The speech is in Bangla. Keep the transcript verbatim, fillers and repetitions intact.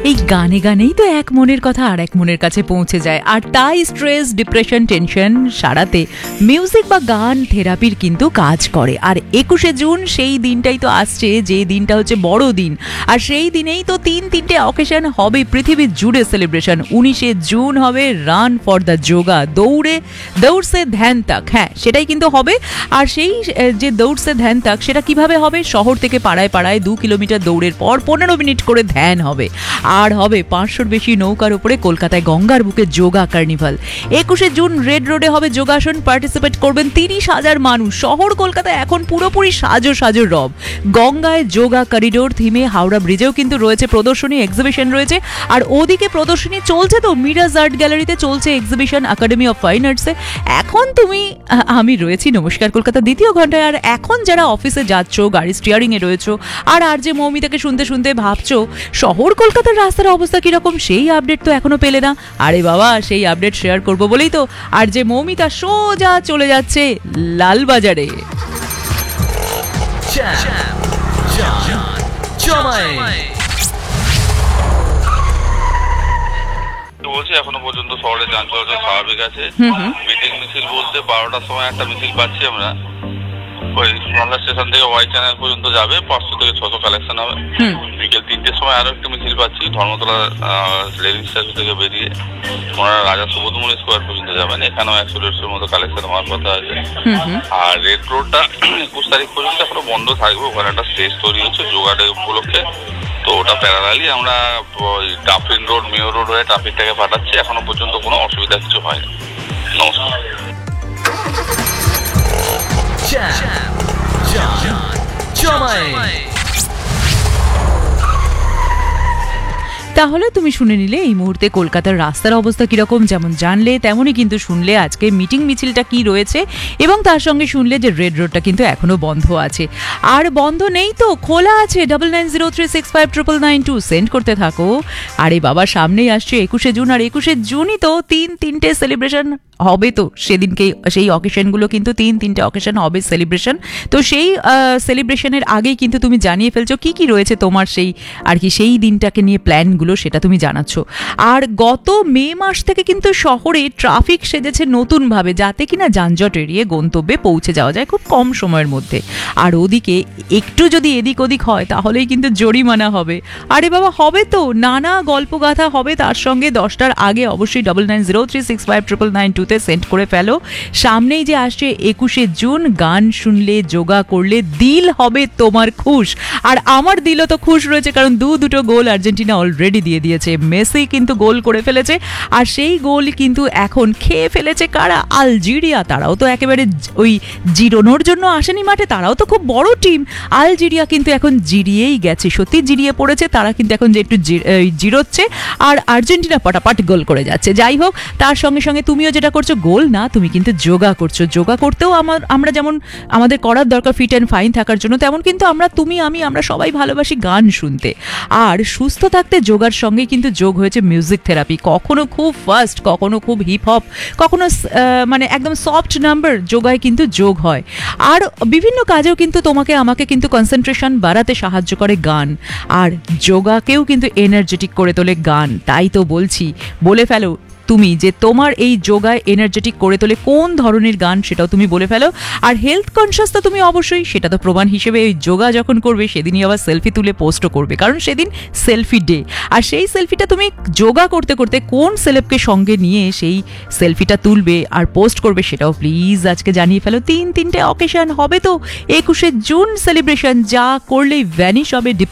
এই গানে গানেই তো এক মনের কথা আর এক মনের কাছে পৌঁছে যায়, আর তাই স্ট্রেস, ডিপ্রেশন, টেনশন সারাতে মিউজিক বা গান থেরাপির কিন্তু কাজ করে। আর একুশে জুন সেই দিনটাই তো আসছে, যে দিনটা হচ্ছে বড় দিন, আর সেই দিনেই তো তিন তিনটে অকেশন হবে পৃথিবী জুড়ে সেলিব্রেশন। উনিশে জুন হবে রান ফর দ্য যোগা, দৌড়ে দৌড়সে ধ্যান তাক, হ্যাঁ সেটাই কিন্তু হবে। আর সেই যে দৌড়সে ধ্যান তাক সেটা কিভাবে হবে? শহর থেকে পাড়ায় পাড়ায় দু কিলোমিটার দৌড়ের পর পনেরো মিনিট করে ধ্যান হবে। আর হবে পাঁচশোর বেশি নৌকার উপরে কলকাতায় গঙ্গার বুকে যোগা কার্নিভাল। একুশে জুন রেড রোডে হবে যোগাসন, পার্টিসিপেট করবেন তিরিশ হাজার মানুষ। শহর কলকাতায় এখন পুরোপুরি সাজো সাজো রব। গঙ্গায় যোগা করিডোর থিমে হাওড়া ব্রিজেও কিন্তু রয়েছে প্রদর্শনী, এক্সিবিশন রয়েছে। আর ওদিকে প্রদর্শনী চলছে তো মিরাজ আর্ট গ্যালারিতে চলছে এক্সিবিশন একাডেমি অফ ফাইন আর্টসে। এখন তুমি আমি রয়েছি নমস্কার কলকাতা দ্বিতীয় ঘন্টায়। আর এখন যারা অফিসে যাচ্ছ, গাড়ি স্টিয়ারিং এ রয়েছো, আর আর যে মৌমিতাকে শুনতে শুনতে ভাবছো শহর কলকাতার রাস্তার অবস্থা কিরকম, সেই আপডেট তো এখনো পেলে না। আরে বাবা, সেই আপডেট শেয়ার করবো বলেই তো আর যে মৌমিতা সোজা চলে যাচ্ছে লালবাজারে। বলছি এখনো পর্যন্ত শহরে যান চলাচল স্বাভাবিক আছে। মিটিং মিছিল বলতে বারোটার সময় একটা মিছিল পাচ্ছি আমরা, ওই মালদা স্টেশন থেকে ওয়াই চ্যানেল পর্যন্ত যাবে, পাঁচশো থেকে ছশো কালেকশন হবে। বিকেল তিনটের সময় আরো একটা মিছিল পাচ্ছি ধর্মতলা রেলিং স্টেশন থেকে বেরিয়ে ওনারা রাজা সুবোধমণি স্কোয়ার পর্যন্ত যাবেন, এখানেও একশো দেড়শোর মতো কালেকশন হওয়ার কথা আছে। আর রেড রোডটা একুশ তারিখ পর্যন্ত এখনো বন্ধ থাকবে, ওখানে একটা স্টেজ তৈরি হচ্ছে যোগা ডে উপলক্ষে। তো ওটা প্যারালালি আমরা ডাফরিন রোড, মেয়র রোড হয়ে ট্রাফিকটাকে পাঠাচ্ছি, এখনো পর্যন্ত কোনো অসুবিধা কিছু হয়নি। নমস্কার। তাহলে তুমি শুনে নিলে এই মুহূর্তে কলকাতার রাস্তার অবস্থা কিরকম, যেমন জানলে তেমনই কিন্তু শুনলে আজকে মিটিং মিছিলটা কি রয়েছে, এবং তার সঙ্গে শুনলে যে রেড রোডটা কিন্তু এখনো বন্ধ আছে। আর বন্ধ নেই তো, খোলা আছে। Double nine zero three six five triple nine to send করতে থাকো। আরে বাবা, সামনেই আসছে একুশে জুন, আর একুশে জুনই তো তিন তিনটে সেলিব্রেশন হবে। তো সেদিনকে সেই অকেশনগুলো কিন্তু তিন তিনটে অকেশন হবে সেলিব্রেশন। তো সেই সেলিব্রেশনের আগেই কিন্তু তুমি জানিয়ে ফেলছো কি কি রয়েছে তোমার সেই আর কি সেই দিনটাকে নিয়ে প্ল্যানগুলো, সেটা তুমি জানাচ্ছ। আর গত মে মাস থেকে কিন্তু শহরে ট্রাফিক সেজেছে নতুনভাবে, যাতে কিনা যানজট এড়িয়ে গন্তব্যে পৌঁছে যাওয়া যায় খুব কম সময়ের মধ্যে। আর ওদিকে একটু যদি এদিক ওদিক হয় তাহলেই কিন্তু জরিমানা হবে। আরে বাবা, হবে তো, নানা গল্পগাথা হবে তার সঙ্গে। দশটার আগে অবশ্যই double nine zero three six five triple nine টুতে সেন্ড করে ফেলো। সামনেই যে আসছে একুশে জুন, গান শুনলে, যোগা করলে দিল হবে তোমার খুশ। আর আমার দিলও তো খুশ রয়েছে, কারণ দু দুটো গোল আর্জেন্টিনা অলরেডি দিয়ে দিয়েছে। মেসি কিন্তু গোল করে ফেলেছে, আর সেই গোল কিন্তু এখন খেয়ে ফেলেছে কারা? আলজেরিয়া। তারাও তো একেবারে ওই জিরোনোর জন্য আসেনি মাঠে, তারাও তো খুব বড় টিম। আলজেরিয়া কিন্তু এখন জিরিয়েই গেছে, সত্যি জিরিয়ে পড়েছে। তারা কিন্তু এখন যে একটু জিরোচ্ছে, আর আর্জেন্টিনা পটাপট গোল করে যাচ্ছে। যাই হোক, তার সঙ্গে সঙ্গে তুমিও যেটা করছো, গোল না, তুমি কিন্তু যোগা করছো। যোগা করতেও আমার আমরা যেমন আমাদের করার দরকার ফিট অ্যান্ড ফাইন থাকার জন্য, তেমন কিন্তু আমরা, তুমি আমি, আমরা সবাই ভালোবাসি গান শুনতে। আর সুস্থ থাকতে যোগার সঙ্গে কিন্তু যোগ হয়েছে মিউজিক থেরাপি। কখনো খুব ফাস্ট, কখনো খুব হিপ হপ, কখনো মানে একদম সফট নাম্বার যোগায় কিন্তু যোগ হয়। আর বিভিন্ন কাজেও কিন্তু তোমাকে আমাকে কিন্তু কনসেন্ট্রেশন বাড়াতে সাহায্য করে গান। আর যোগাকেও কিন্তু এনার্জেটিক করে তোলে গান। তাই তো বলছি, বলে ফেলো তুমি যে তোমার এই যোগায় এনার্জেটিক করে তোলে কোন ধরনের গান, সেটাও তুমি বলে ফেলো। আর হেলথ কনসিয়াস তো তুমি অবশ্যই, সেটা তো প্রমাণ হিসেবে এই যোগা যখন করবে সেদিনই আবার সেলফি তুলে পোস্টও করবে, কারণ সেদিন সেলফি ডে। আর সেই সেলফিটা তুমি যোগা করতে করতে কোন সেলেবকে সঙ্গে নিয়ে সেই সেলফিটা তুলবে আর পোস্ট করবে, সেটাও প্লিজ আজকে জানিয়ে ফেলো। তিন তিনটে অকেশন হবে তো একুশে জুন সেলিব্রেশন, যা করলেই ভ্যানিশ হবে